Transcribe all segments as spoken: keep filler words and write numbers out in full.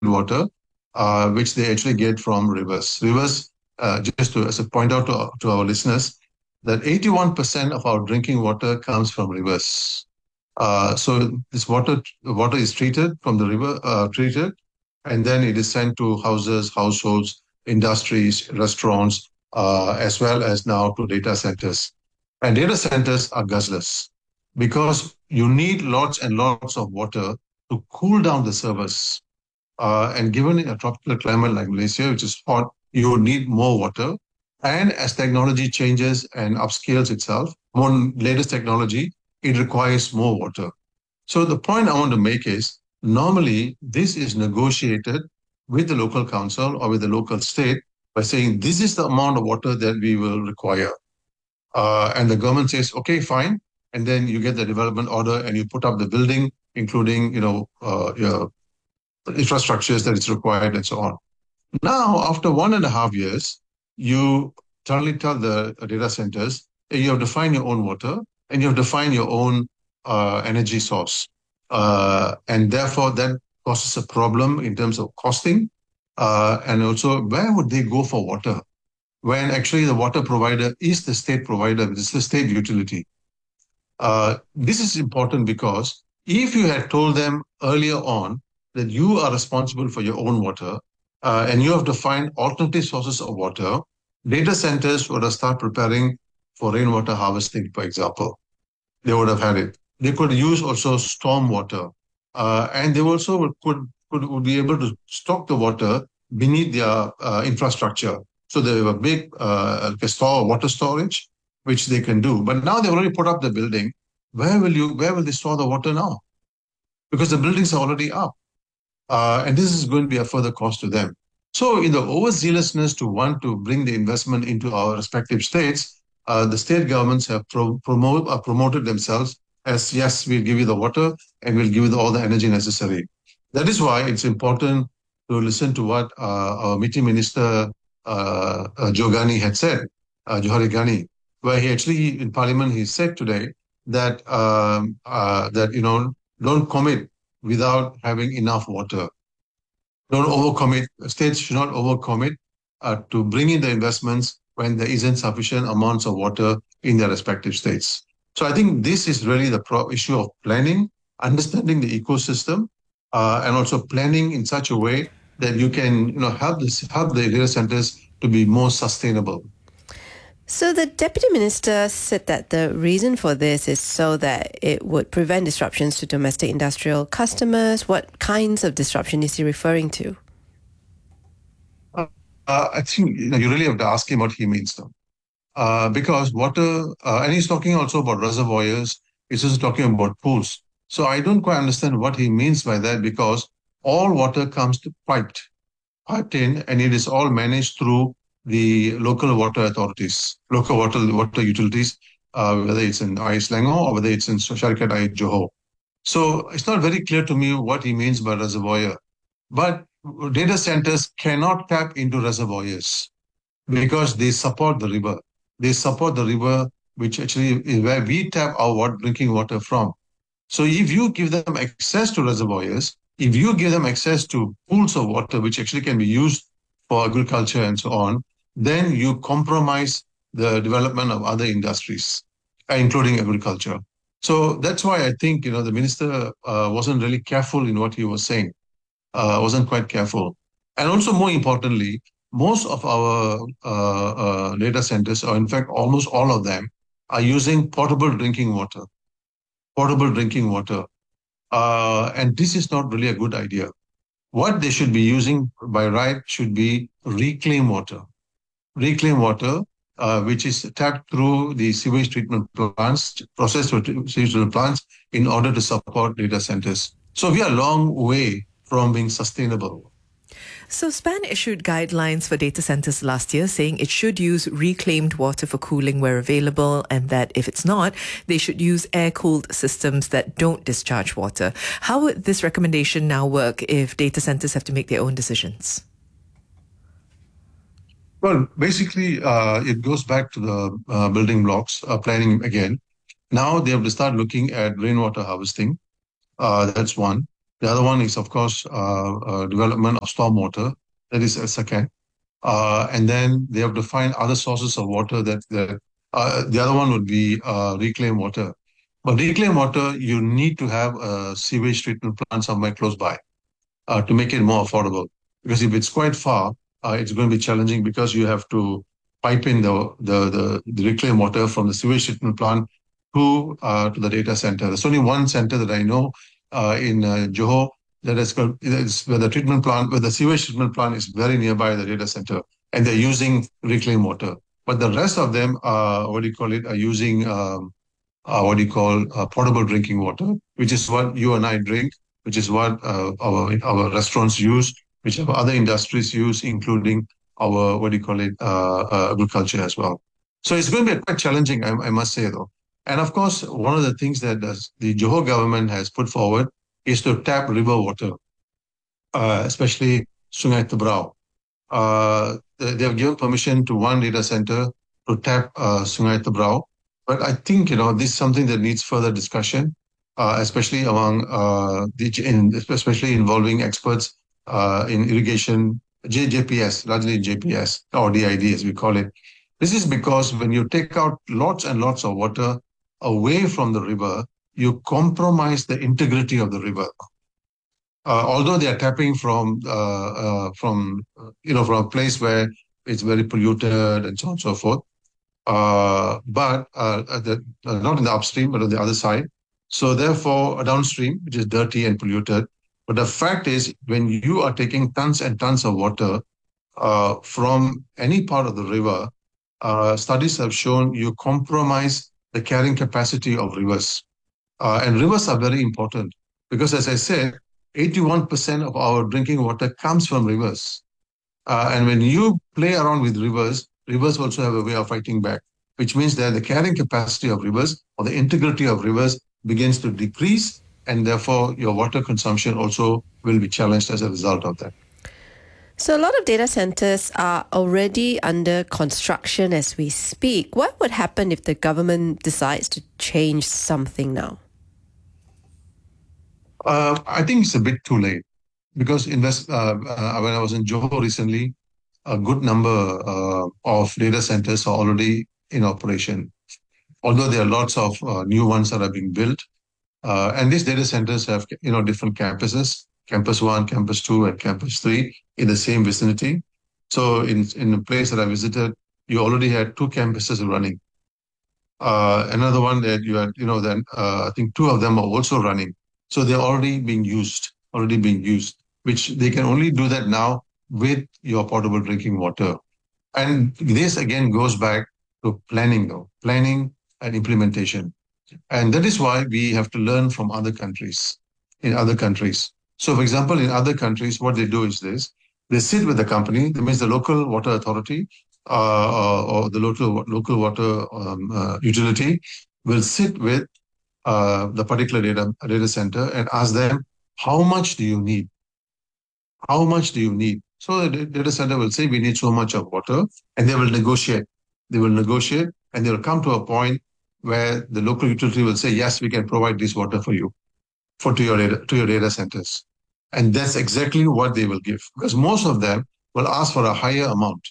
water, uh, which they actually get from rivers. Rivers, uh, just to as a point out to, to our listeners, that eighty-one percent of our drinking water comes from rivers. Uh, so this water water is treated from the river, uh, treated, and then it is sent to houses, households, industries, restaurants, uh, as well as now to data centers. And data centers are guzzlers because you need lots and lots of water to cool down the servers. Uh, and given a tropical climate like Malaysia, which is hot, you need more water. And as technology changes and upscales itself, more latest technology, it requires more water. So the point I want to make is normally this is negotiated with the local council or with the local state by saying this is the amount of water that we will require. Uh, and the government says, okay, fine. And then you get the development order and you put up the building, including, you know, uh, your infrastructures that is required and so on. Now, after one and a half years, you suddenly tell the data centers, you have to find your own water and you have to find your own uh, energy source. Uh, and therefore, that causes a problem in terms of costing. Uh, and also, where would they go for water when actually the water provider is the state provider, which is the state utility? Uh, this is important because if you had told them earlier on that you are responsible for your own water uh, and you have to find alternative sources of water, data centers would have started preparing for rainwater harvesting, for example. They would have had it. They could use also storm water, uh, and they also would, could, could would be able to stock the water beneath their uh, infrastructure. So they have a big uh, store water storage, which they can do. But now they've already put up the building. Where will you? Where will they store the water now? Because the buildings are already up, uh, and this is going to be a further cost to them. So, in the overzealousness to want to bring the investment into our respective states, uh, the state governments have pro- promote, uh, promoted themselves as yes, we'll give you the water and we'll give you the, all the energy necessary. That is why it's important to listen to what uh, our meeting minister uh, uh, Jogani had said, uh, Johari Ghani, where he actually in Parliament he said today that um, uh, that you know don't commit without having enough water. Don't overcommit. States should not overcommit uh, to bring in the investments when there isn't sufficient amounts of water in their respective states. So I think this is really the pro- issue of planning, understanding the ecosystem, uh, and also planning in such a way that you can you know help this help the data centers to be more sustainable. So the Deputy Minister said that the reason for this is so that it would prevent disruptions to domestic industrial customers. What kinds of disruption is he referring to? Uh, I think you, know, you really have to ask him what he means, though. Uh, because water, uh, and he's talking also about reservoirs, he's also talking about pools. So I don't quite understand what he means by that because all water comes to piped, piped in, and it is all managed through the local water authorities, local water water utilities, uh, whether it's in I Selangor or whether it's in Syarikat Air Johor. So it's not very clear to me what he means by reservoir. But data centers cannot tap into reservoirs because they support the river. They support the river, which actually is where we tap our water, drinking water from. So if you give them access to reservoirs, if you give them access to pools of water, which actually can be used for agriculture and so on, then you compromise the development of other industries, uh, including agriculture. So that's why I think you know the minister uh, wasn't really careful in what he was saying. Uh, wasn't quite careful, and also more importantly, most of our uh, uh, data centers, or in fact almost all of them, are using portable drinking water. Portable drinking water, uh, and this is not really a good idea. What they should be using by right should be reclaimed water. Reclaimed water, uh, which is tapped through the sewage treatment plants, processed sewage treatment plants, in order to support data centers. So we are a long way from being sustainable. So SPAN issued guidelines for data centers last year saying it should use reclaimed water for cooling where available, and that if it's not, they should use air-cooled systems that don't discharge water. How would this recommendation now work if data centers have to make their own decisions? Well, basically, uh, it goes back to the uh, building blocks, uh, planning again. Now they have to start looking at rainwater harvesting. Uh, that's one. The other one is, of course, uh, uh, development of stormwater. That is a second. Uh, and then they have to find other sources of water that, that uh, the other one would be uh, reclaimed water. But reclaimed water, you need to have a sewage treatment plant somewhere close by uh, to make it more affordable. Because if it's quite far, uh, it's going to be challenging because you have to pipe in the, the, the, the reclaimed water from the sewage treatment plant to, uh, to the data center. There's only one center that I know uh, in uh, Johor that is called, it's where the treatment plant, where the sewage treatment plant is very nearby the data center, and they're using reclaimed water. But the rest of them, uh, what do you call it, are using um, uh, what do you call uh, potable drinking water, which is what you and I drink, which is what uh, our our restaurants use, which our other industries use, including our what do you call it uh, uh, agriculture as well. So it's going to be quite challenging, I, I must say, though. And of course, one of the things that does, the Johor government has put forward is to tap river water, uh, especially Sungai Tebrau. Uh, they, they have given permission to one data center to tap uh, Sungai Tebrau. But I think, you know, this is something that needs further discussion, uh, especially among, uh, the, in, especially involving experts uh, in irrigation, J, JPS, largely J P S, or D I D as we call it. This is because when you take out lots and lots of water away from the river, you compromise the integrity of the river. Uh, although they are tapping from, uh, uh, from, you know, from a place where it's very polluted and so on and so forth, uh, but uh, the, uh, not in the upstream, but on the other side. So therefore, downstream, which is dirty and polluted. But the fact is, when you are taking tons and tons of water uh, from any part of the river, uh, studies have shown you compromise the carrying capacity of rivers. Uh, and rivers are very important because, as I said, eighty-one percent of our drinking water comes from rivers. Uh, and when you play around with rivers, rivers also have a way of fighting back, which means that the carrying capacity of rivers or the integrity of rivers begins to decrease, and therefore your water consumption also will be challenged as a result of that. So a lot of data centers are already under construction as we speak. What would happen if the government decides to change something now? Uh, I think it's a bit too late because invest, uh, uh, when I was in Johor recently, a good number uh, of data centers are already in operation. Although there are lots of uh, new ones that are being built, uh, and these data centers have, you know, different campuses, campus one, campus two, and campus three in the same vicinity. So in in the place that I visited, you already had two campuses running. Uh, another one that you had, you know, then uh, I think two of them are also running. So they're already being used, already being used, which they can only do that now with your potable drinking water. And this again goes back to planning, though, planning and implementation. And that is why we have to learn from other countries, in other countries. So, for example, in other countries, what they do is this. They sit with the company, that means the local water authority uh, or the local, local water um, uh, utility will sit with uh, the particular data, data center and ask them, how much do you need? How much do you need? So the data center will say, we need so much of water, and they will negotiate. They will negotiate, and they will come to a point where the local utility will say, yes, we can provide this water for you, for to your data, to your data centers. And that's exactly what they will give, because most of them will ask for a higher amount.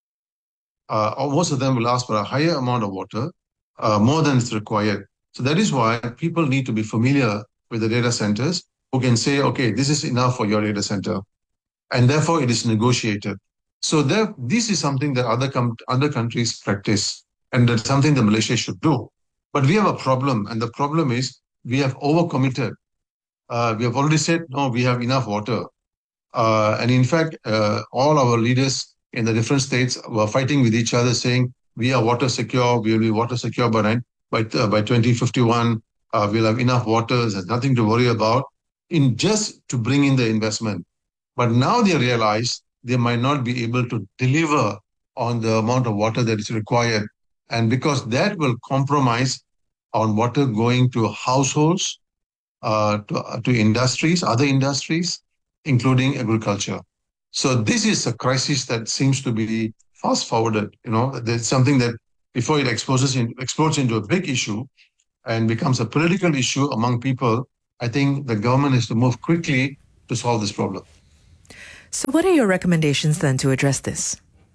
Uh, or most of them will ask for a higher amount of water, uh, more than is required. So that is why people need to be familiar with the data centers who can say, okay, this is enough for your data center. And therefore it is negotiated. So there, this is something that other, com- other countries practice, and that's something that Malaysia should do. But we have a problem, and the problem is we have overcommitted. Uh, we have already said, no, we have enough water. Uh, and in fact, uh, all our leaders in the different states were fighting with each other, saying, we are water secure, we will be water secure by, by, uh, by twenty fifty-one, uh, we'll have enough water, there's nothing to worry about, in just to bring in the investment. But now they realize they might not be able to deliver on the amount of water that is required. And because that will compromise on water going to households, uh, to, uh, to industries, other industries, including agriculture. So this is a crisis that seems to be fast forwarded. You know, there's something that before it exposes in, explodes into a big issue and becomes a political issue among people, I think the government has to move quickly to solve this problem. So what are your recommendations then to address this?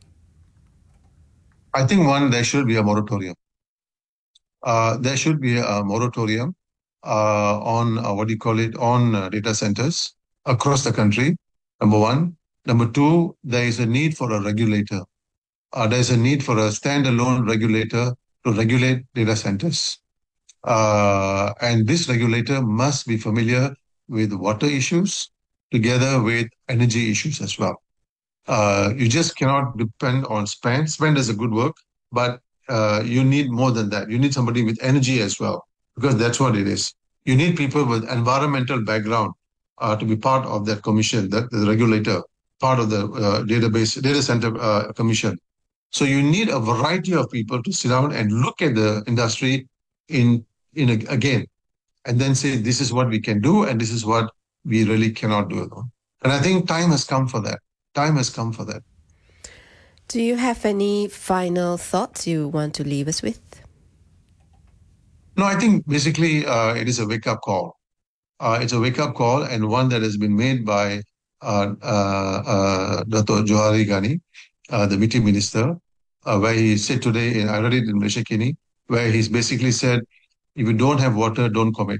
I think one, there should be a moratorium. Uh, there should be a moratorium uh, on uh, what do you call it, on uh, data centers across the country, number one. Number two, there is a need for a regulator. Uh, there's a need for a standalone regulator to regulate data centers. Uh, and this regulator must be familiar with water issues together with energy issues as well. Uh, you just cannot depend on spend. Spend is a good work, but uh, you need more than that. You need somebody with energy as well, because that's what it is. You need people with environmental background uh, to be part of that commission, that the regulator, part of the uh, database data center uh, commission. So you need a variety of people to sit down and look at the industry in in a, again, and then say this is what we can do and this is what we really cannot do. And I think time has come for that. Time has come for that. Do you have any final thoughts you want to leave us with? No, I think basically uh, it is a wake-up call. Uh, it's a wake-up call, and one that has been made by uh, uh, uh, Dato' Johari Ghani, uh, the meeting minister, uh, where he said today, in, I read it in Malaysia Kini, where he's basically said, if you don't have water, don't commit.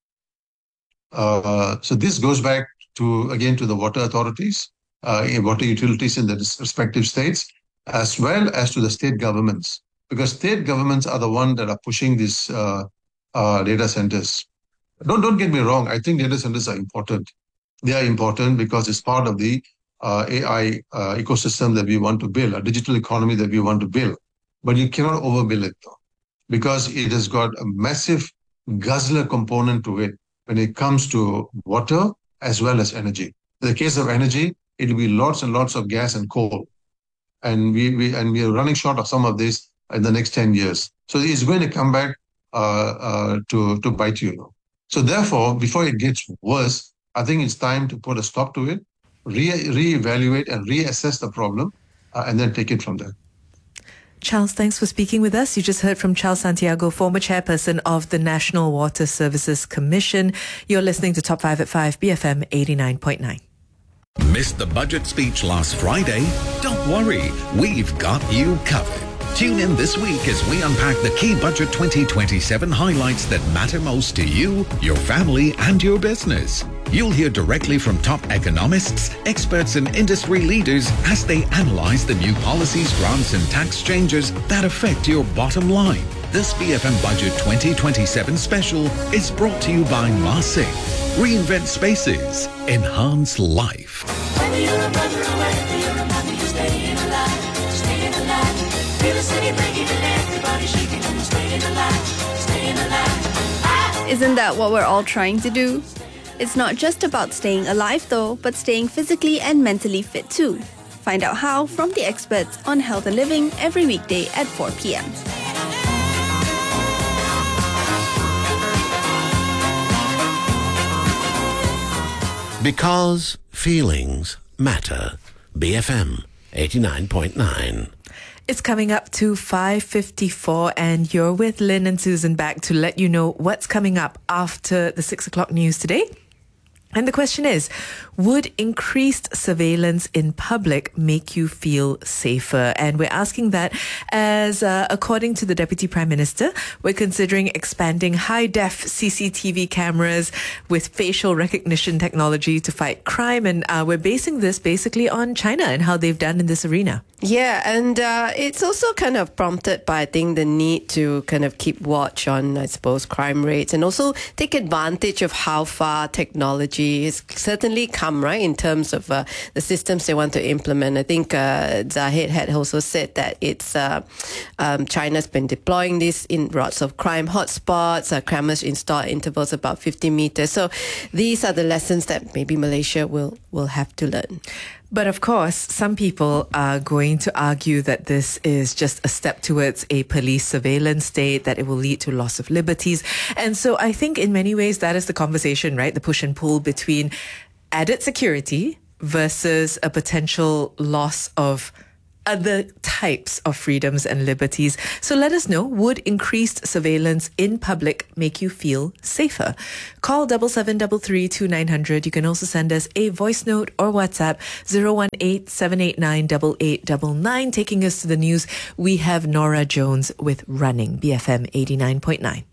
Uh, so this goes back to, again, to the water authorities, uh, water utilities in the respective states, as well as to the state governments, because state governments are the ones that are pushing these uh, uh, data centers. Don't, don't get me wrong. I think data centers are important. They are important because it's part of the uh, A I uh, ecosystem that we want to build, a digital economy that we want to build. But you cannot overbuild it, though, because it has got a massive guzzler component to it when it comes to water as well as energy. In the case of energy, it will be lots and lots of gas and coal. And we, we and we are running short of some of this in the next ten years. So it's going to come back uh, uh, to, to bite you. So therefore, before it gets worse, I think it's time to put a stop to it, re reevaluate and reassess the problem, uh, and then take it from there. Charles, thanks for speaking with us. You just heard from Charles Santiago, former chairperson of the National Water Services Commission. You're listening to Top five at five, B F M eighty-nine point nine. Missed the budget speech last Friday? Don't worry, we've got you covered. Tune in this week as we unpack the key Budget twenty twenty-seven highlights that matter most to you, your family, and your business. You'll hear directly from top economists, experts, and industry leaders as they analyze the new policies, grants, and tax changes that affect your bottom line. This B F M Budget twenty twenty-seven special is brought to you by Marsing. Reinvent spaces, enhance life. Whether you're a brother or whether you're a mother, you're staying alive, staying alive. Feel the city breaking and everybody shaking and staying alive, staying alive. Isn't that what we're all trying to do? It's not just about staying alive though, but staying physically and mentally fit too. Find out how from the experts on Health and Living every weekday at four p.m. Because feelings matter. B F M eighty-nine point nine. It's coming up to five fifty-four and you're with Lynn and Susan back to let you know what's coming up after the six o'clock news today. And the question is, would increased surveillance in public make you feel safer? And we're asking that as, uh, according to the Deputy Prime Minister, we're considering expanding high-def C C T V cameras with facial recognition technology to fight crime. And uh, we're basing this basically on China and how they've done in this arena. Yeah, and uh, it's also kind of prompted by, I think, the need to kind of keep watch on, I suppose, crime rates and also take advantage of how far technology has certainly come, right, in terms of uh, the systems they want to implement. I think uh, Zahid had also said that it's uh, um, China's been deploying this in lots of crime hotspots, uh, cameras installed at intervals about fifty meters. So these are the lessons that maybe Malaysia will, will have to learn. But of course, some people are going to argue that this is just a step towards a police surveillance state, that it will lead to loss of liberties. And so I think in many ways that is the conversation, right? The push and pull between added security versus a potential loss of other types of freedoms and liberties. So let us know, would increased surveillance in public make you feel safer? Call seven seven three three two nine zero zero. You can also send us a voice note or WhatsApp zero one eight seven eight nine eight eight nine nine. Taking us to the news, we have Nora Jones with Running, B F M eighty-nine point nine.